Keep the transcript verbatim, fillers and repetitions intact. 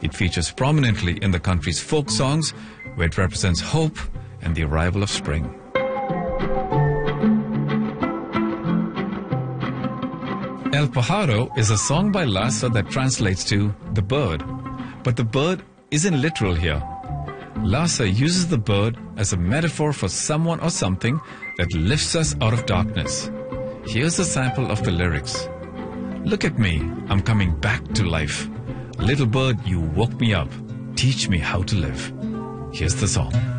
It features prominently in the country's folk songs, where it represents hope and the arrival of spring. El Pájaro is a song by Lhasa that translates to the bird. But the bird isn't literal here. Lhasa uses the bird as a metaphor for someone or something that lifts us out of darkness. Here's a sample of the lyrics. Look at me, I'm coming back to life. Little bird, you woke me up. Teach me how to live. Here's the song.